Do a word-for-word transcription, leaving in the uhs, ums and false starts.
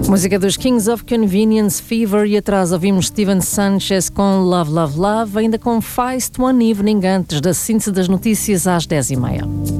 Música dos Kings of Convenience, Fever, e atrás ouvimos Steven Sanchez com Love, Love, Love, ainda com Feist One Evening, antes da síntese das notícias às dez e meia.